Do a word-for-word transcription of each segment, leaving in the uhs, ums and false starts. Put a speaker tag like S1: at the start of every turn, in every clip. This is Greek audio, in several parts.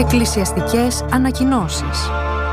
S1: Εκκλησιαστικές ανακοινώσεις.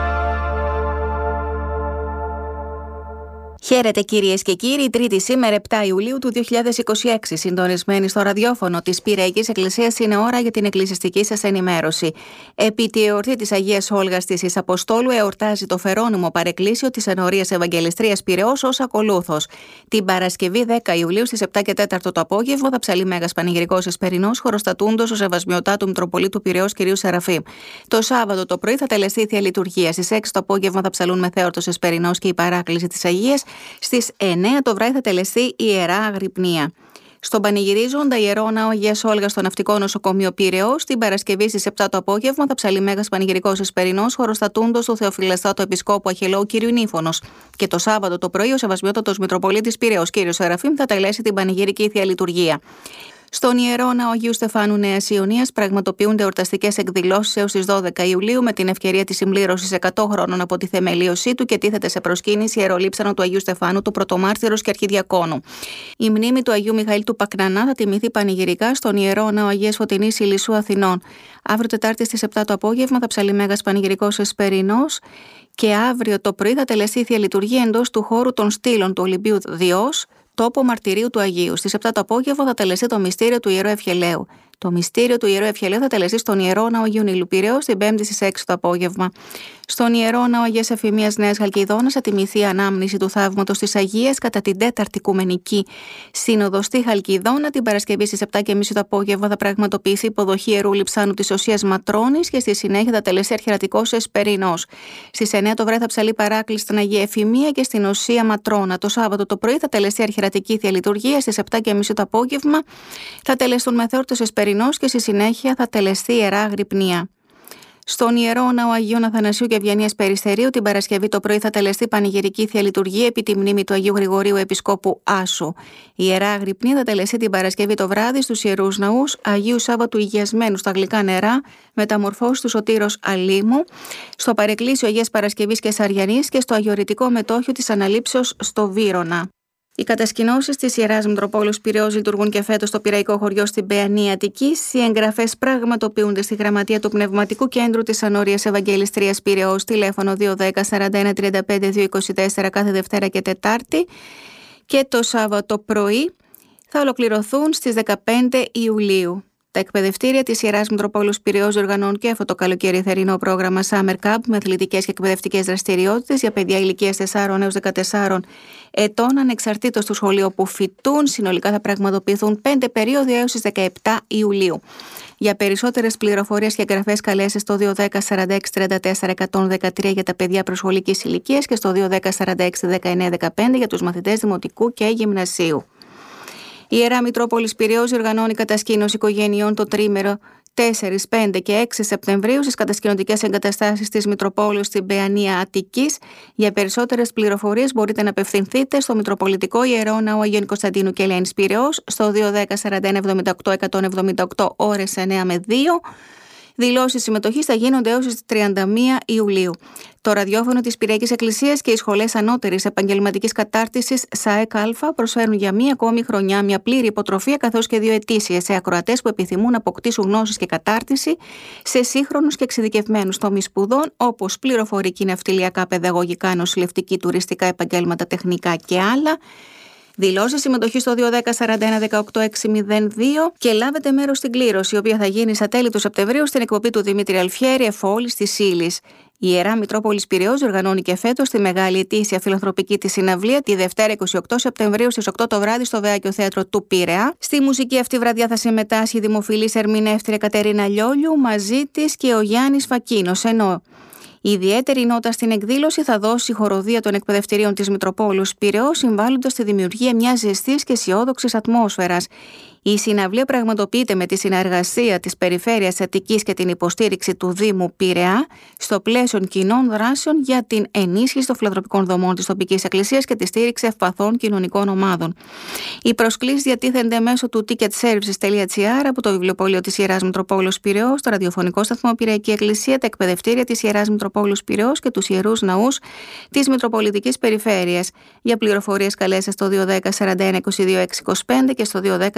S2: Χαίρετε κυρίες και κύριοι, Τρίτη σήμερα επτά Ιουλίου του δύο χιλιάδες είκοσι έξι. Συντονισμένοι στο ραδιόφωνο της Πυραϊκής Εκκλησίας, είναι ώρα για την εκκλησιαστική σας ενημέρωση. Επί τη εορτή της Αγίας Όλγας της Εις Αποστόλου εορτάζει το Φερώνυμο Παρεκκλήσιο της Ενορίας Ευαγγελιστρίας Πειραιώς ως ακολούθος. Την Παρασκευή δέκα Ιουλίου στις επτά και τέσσερα το απόγευμα θα ψαλεί Μέγας Πανηγυρικός Εσπερινός χωροστατούντος ο Σεβασμιωτάτου Μητροπολίτου Πειραιώς κ. Σεραφείμ. Το Σάββατο το πρωί θα τελεστεί η Θεία Λειτουργία. Στις έξι το απόγευμα θα ψαλούν Μεθέορτος Εσπερινός και η Παράκληση της Αγίας. Στις εννέα το βράδυ θα τελεστεί η Ιερά Αγρυπνία. Στον πανηγυρίζοντα Ιερό Ναό Αγίας Όλγας στο Ναυτικό Νοσοκομείο Πειραιώς, την Παρασκευή στις επτά το απόγευμα θα ψαλεί Μέγας Πανηγυρικός Εσπερινός χωροστατούντος του Θεοφυλαστάτου Επισκόπου Αχιλλαίου κ. Νύφωνος. Και το Σάββατο το πρωί ο Σεβασμιότατος Μητροπολίτης Πειραιώς κ. Σεραφείμ θα τελέσει την πανηγυρική Θεία Λειτουργία. Στον Ιερό Ναό Αγίου Στεφάνου Νέας Ιωνίας πραγματοποιούνται εορταστικές εκδηλώσεις έως τις δώδεκα Ιουλίου με την ευκαιρία της συμπλήρωσης εκατό χρόνων από τη θεμελίωσή του και τίθεται σε προσκύνηση η ιερολείψανο του Αγίου Στεφάνου, του Πρωτομάρτυρος και Αρχιδιακόνου. Η μνήμη του Αγίου Μιχαήλ του Πακνανά θα τιμηθεί πανηγυρικά στον Ιερό Ναό Αγίας Φωτεινής Ηλισσού Αθηνών. Αύριο Τετάρτη στις επτά το απόγευμα θα ψαλεί Μέγας Πανηγυρικός Εσπερινός και αύριο το πρωί θα τελεστεί η Θεία Λειτουργία εντός του χώρου των στήλων του Ολυμπίου Διός, τόπο μαρτυρίου του Αγίου. Στις επτά το απόγευμα θα τελεστεί το μυστήριο του Ιερού Ευχελαίου. Το μυστήριο του Ιερού Ευχελαίου θα τελεστεί στον Ιερό Ναό Αγίου Νείλου Πειραιώς την Πέμπτη στις έξι το απόγευμα. Στον Ιερό Ναό Αγίας Εφημίας Νέας Χαλκιδόνας θα τιμηθεί η ανάμνηση του θαύματος της Αγίας κατά την τέταρτη Οικουμενική Σύνοδο στη Χαλκιδόνα. Την Παρασκευή στις επτά και τριάντα το απόγευμα θα πραγματοποιηθεί υποδοχή Ιερού Λειψάνου της Οσίας Ματρώνης και στη συνέχεια θα τελεστεί Αρχιερατικός Εσπερινός. Στις εννέα το βράδυ θα ψαλεί Παράκληση στην Αγία Εφημία και στην Οσία Ματρώνα. Το Σάββατο το πρωί θα τελεστεί Αρχιερατική Θεία Λειτουργία. Στις επτά και τριάντα το απόγευμα θα τελεστούν Μεθέορτος Εσπερινός και στη συνέχεια θα τελεστεί Ιερά Αγρυπνία. Στον Ιερό Ναό Αγίων Αθανασίου και Ευγενίας Περιστερίου την Παρασκευή το πρωί θα τελεστεί πανηγυρική Θεία Λειτουργία επί τη μνήμη του Αγίου Γρηγορίου Επισκόπου Άσου. Η Ιερά Αγρυπνία θα τελεστεί την Παρασκευή το βράδυ στους Ιερούς Ναούς Αγίου Σάββατου Υγιασμένου στα γλυκά νερά, μεταμορφώσεις του Σωτήρος Αλίμου, στο Παρεκκλήσιο Αγίας Παρασκευής και Σαριανής και στο Αγιορητικό Μετόχιο της Αναλήψεως στο Βύρωνα. Οι κατασκηνώσεις της Ιεράς Μητροπόλεως Πειραιώς λειτουργούν και φέτος στο Πειραϊκό Χωριό στην Παιανία Αττικής. Οι εγγραφές πραγματοποιούνται στη Γραμματεία του Πνευματικού Κέντρου της Ενορίας Ευαγγελιστρίας Πειραιώς, τηλέφωνο δύο ένα μηδέν σαράντα ένα τριάντα πέντε διακόσια είκοσι τέσσερα κάθε Δευτέρα και Τετάρτη. Και το Σάββατο πρωί θα ολοκληρωθούν στις δεκαπέντε Ιουλίου. Τα εκπαιδευτήρια της Ιεράς Μητροπόλεως Πειραιώς διοργανώνουν και αυτό το καλοκαίρι θερινό πρόγραμμα Summer Camp με αθλητικές και εκπαιδευτικές δραστηριότητες για παιδιά ηλικίας τεσσάρων έως δεκατεσσάρων ετών, ανεξαρτήτως του σχολείου που φοιτούν. Συνολικά θα πραγματοποιηθούν πέντε περίοδοι έως τις δεκαεπτά Ιουλίου. Για περισσότερες πληροφορίες και εγγραφές καλέστε στο δύο ένα μηδέν σαράντα έξι τριάντα τέσσερα εκατόν δεκατρία για τα παιδιά προσχολικής ηλικίας και στο δύο ένα μηδέν σαράντα έξι δεκαεννέα δεκαπέντε για τους μαθητές δημοτικού και γυμνασίου. Η Ιερά Μητρόπολης Πειραιώς διοργανώνει κατασκήνωση οικογενειών το τρίμερο τέσσερα, πέντε και έξι Σεπτεμβρίου στις κατασκηνωτικές εγκαταστάσεις της Μητροπόλεως στην Παιανία Αττικής. Για περισσότερες πληροφορίες μπορείτε να απευθυνθείτε στο Μητροπολιτικό Ιερό Ναό Αγίων Κωνσταντίνου και Ελένης Πειραιώς στο δύο ένα μηδέν σαράντα ένα εβδομήντα οκτώ εκατόν εβδομήντα οκτώ ώρες εννέα με δύο. Δηλώσεις συμμετοχής θα γίνονται έως τις τριάντα μία Ιουλίου. Το ραδιόφωνο της Πυραϊκής Εκκλησίας και οι σχολές ανώτερης επαγγελματικής κατάρτισης ΣΑΕΚ Α προσφέρουν για μία ακόμη χρονιά μια πλήρη υποτροφία καθώς και δύο ετήσιες σε ακροατές που επιθυμούν να αποκτήσουν γνώσεις και κατάρτιση σε σύγχρονους και εξειδικευμένους τομείς σπουδών όπως πληροφορική, ναυτιλιακά, παιδαγωγικά, νοσηλευτική, τουριστικά επαγγέλματα, τεχνικά και άλλα. Δηλώσεις συμμετοχή στο δύο ένα μηδέν σαράντα ένα δεκαοκτώ έξι μηδέν δύο και λάβετε μέρος στην κλήρωση, η οποία θα γίνει στα τέλη του Σεπτεμβρίου στην εκπομπή του Δημήτρη Αλφιέρη, Εφόλης της Ύλης. Η Ιερά Μητρόπολης Πειραιώς οργανώνει και φέτος τη μεγάλη ετήσια φιλανθρωπική της συναυλία τη Δευτέρα είκοσι οκτώ Σεπτεμβρίου στις οκτώ το βράδυ στο Βέακιο Θέατρο του Πειραιά. Στη μουσική αυτή βραδιά θα συμμετάσχει η δημοφιλής ερμηνεύτρια Κατερίνα Λιόλιου, μαζί της και ο Γιάννης Φακίνος, ενώ η ιδιαίτερη νότα στην εκδήλωση θα δώσει η χοροδία των εκπαιδευτηρίων της Μητροπόλεως Πειραιώς, συμβάλλοντας στη δημιουργία μιας ζεστής και αισιόδοξης ατμόσφαιρας. Η συναυλία πραγματοποιείται με τη συνεργασία της Περιφέρειας Αττικής και την υποστήριξη του Δήμου Πειραιά στο πλαίσιο κοινών δράσεων για την ενίσχυση των φιλανθρωπικών δομών της τοπικής εκκλησίας και τη στήριξη ευπαθών κοινωνικών ομάδων. Οι προσκλήσεις διατίθενται μέσω του ticketservices τελεία gr από το βιβλιοπωλείο της Ιεράς Μητροπόλεως Πειραιώς, το ραδιοφωνικό σταθμό Πυραϊκή Εκκλησία, τα εκπαιδευτήρια της Ιεράς Μητροπόλεως Πειραιώς και τους Ιερούς Ναούς της Μητροπολιτικής Περιφέρειας. Για πληροφορίες καλέστε στο δύο ένα μηδέν σαράντα ένα είκοσι δύο έξι είκοσι πέντε και στο δύο ένα μηδέν